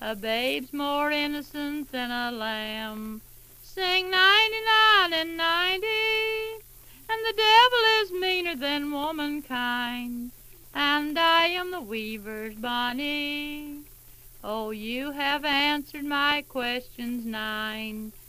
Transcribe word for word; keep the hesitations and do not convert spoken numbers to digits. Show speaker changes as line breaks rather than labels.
A babe's more innocent than a lamb. Sing ninety-nine and ninety, and the devil is meaner than womankind, and I am the weaver's Bonnie. Oh, you have answered my questions nine.